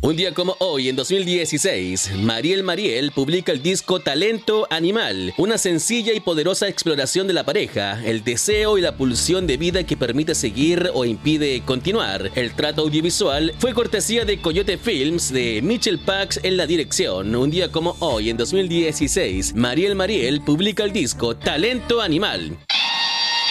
Un día como hoy, en 2016, Mariel publica el disco Talento Animal, una sencilla y poderosa exploración de la pareja, el deseo y la pulsión de vida que permite seguir o impide continuar. El trato audiovisual fue cortesía de Coyote Films, de Mitchell Pax en la dirección. Un día como hoy, en 2016, Mariel publica el disco Talento Animal.